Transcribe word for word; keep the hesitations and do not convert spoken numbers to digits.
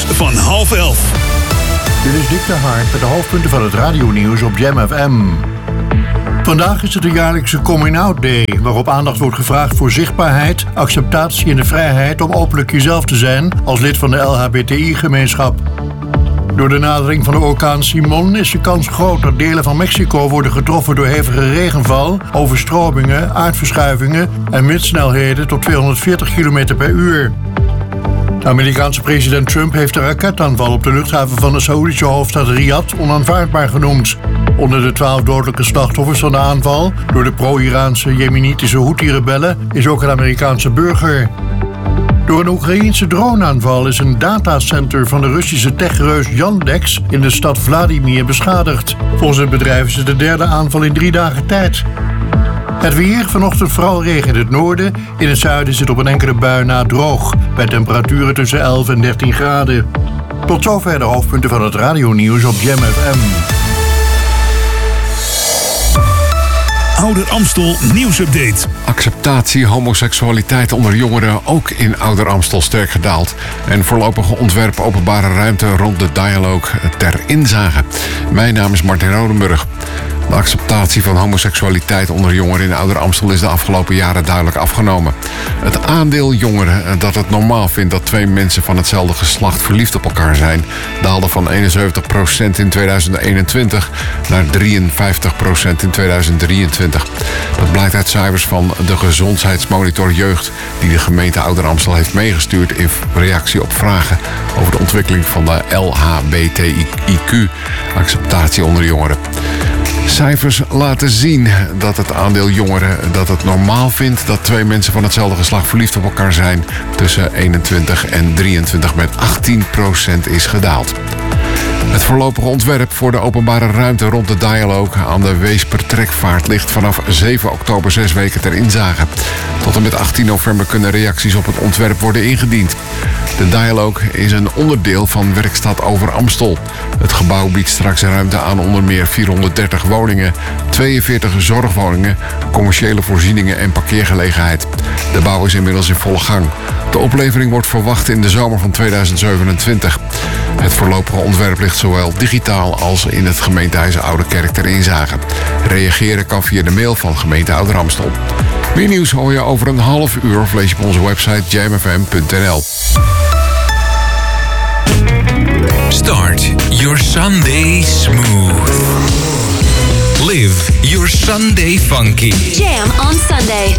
van half elf. Dit is Dick de Hart met de hoofdpunten van het radionieuws op Jam F M. Vandaag is het de jaarlijkse Coming Out Day, waarop aandacht wordt gevraagd voor zichtbaarheid, acceptatie en de vrijheid om openlijk jezelf te zijn als lid van de L H B T I-gemeenschap. Door de nadering van de orkaan Simon is de kans groot dat delen van Mexico worden getroffen door hevige regenval, overstromingen, aardverschuivingen en windsnelheden tot tweehonderdveertig kilometer per uur. De Amerikaanse president Trump heeft de raketaanval op de luchthaven van de Saoedische hoofdstad Riyadh onaanvaardbaar genoemd. Onder de twaalf dodelijke slachtoffers van de aanval door de pro-Iraanse Jemenitische Houthi-rebellen is ook een Amerikaanse burger. Door een Oekraïense droneaanval is een datacenter van de Russische techreus Yandex in de stad Vladimir beschadigd. Volgens het bedrijf is het de derde aanval in drie dagen tijd. Het weer, vanochtend vooral regen in het noorden. In het zuiden is het op een enkele bui na droog, bij temperaturen tussen elf en dertien graden. Tot zover de hoofdpunten van het radionieuws op Jam F M. Ouder Amstel nieuwsupdate. Acceptatie homoseksualiteit onder jongeren ook in Ouder Amstel sterk gedaald. En voorlopige ontwerp openbare ruimte rond de dialoog ter inzage. Mijn naam is Martin Rodenburg. De acceptatie van homoseksualiteit onder jongeren in Ouder Amstel is de afgelopen jaren duidelijk afgenomen. Het aandeel jongeren dat het normaal vindt dat twee mensen van hetzelfde geslacht verliefd op elkaar zijn, daalde van eenenzeventig procent in tweeduizend eenentwintig naar drieënvijftig procent in tweeduizend drieëntwintig. Dat blijkt uit cijfers van de Gezondheidsmonitor Jeugd, die de gemeente Ouder Amstel heeft meegestuurd in reactie op vragen over de ontwikkeling van de L H B T I Q-acceptatie onder jongeren. Cijfers laten zien dat het aandeel jongeren dat het normaal vindt dat twee mensen van hetzelfde geslacht verliefd op elkaar zijn tussen eenentwintig en drieëntwintig met achttien procent is gedaald. Het voorlopige ontwerp voor de openbare ruimte rond de dialoog aan de Weespertrekvaart ligt vanaf zeven oktober zes weken ter inzage. Tot en met achttien november kunnen reacties op het ontwerp worden ingediend. De dialoog is een onderdeel van Werkstad Over Amstel. Het gebouw biedt straks ruimte aan onder meer vierhonderddertig woningen, tweeënveertig zorgwoningen, commerciële voorzieningen en parkeergelegenheid. De bouw is inmiddels in volle gang. De oplevering wordt verwacht in de zomer van tweeduizend zevenentwintig. Het voorlopige ontwerp ligt zowel digitaal als in het gemeentehuis Oude Kerk ter inzage. Reageren kan via de mail van gemeente Ouder Amstel. Meer nieuws hoor je over een half uur of lees je op onze website jam f m punt n l. Start your Sunday smooth. Live your Sunday funky. Jam on Sunday.